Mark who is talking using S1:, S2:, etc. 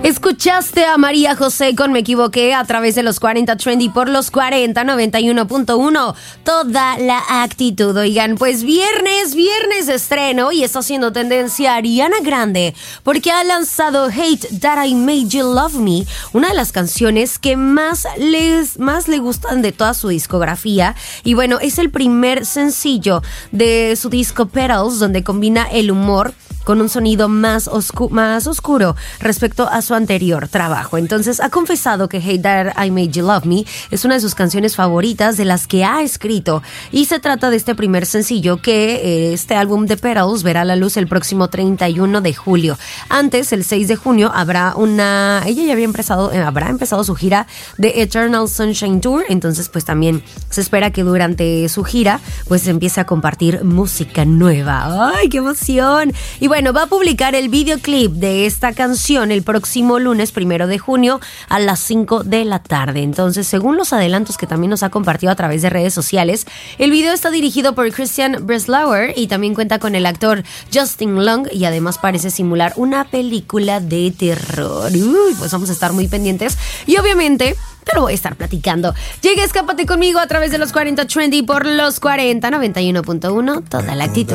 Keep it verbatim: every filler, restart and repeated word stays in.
S1: Escuchaste a María José con Me Equivoqué a través de los cuarenta Trendy por los cuarenta noventa y uno punto uno. Toda la actitud. Oigan, pues viernes, viernes de estreno y está haciendo tendencia Ariana Grande porque ha lanzado Hate That I Made You Love Me, una de las canciones que más, les, más le gustan de toda su discografía. Y bueno, es el primer sencillo de su disco Petals, donde combina el humor con un sonido más, oscu- más oscuro respecto a su anterior trabajo. Entonces ha confesado que Hate That I Made You Love Me es una de sus canciones favoritas de las que ha escrito, y se trata de este primer sencillo que eh, este álbum de Petals verá la luz el próximo treinta y uno de julio. Antes, el seis de junio, habrá una... ella ya había empezado, eh, habrá empezado su gira de Eternal Sunshine Tour, entonces pues también se espera que durante su gira pues empiece a compartir música nueva. ¡Ay, qué emoción! Y bueno, Bueno, va a publicar el videoclip de esta canción el próximo lunes, primero de junio, a las cinco de la tarde. Entonces, según los adelantos que también nos ha compartido a través de redes sociales, el video está dirigido por Christian Breslauer y también cuenta con el actor Justin Long, y además parece simular una película de terror. Uy, pues vamos a estar muy pendientes y obviamente te lo voy a estar platicando. Llega, escápate conmigo a través de los cuarenta Trendy por los cuarenta noventa y uno punto uno. Toda la actitud.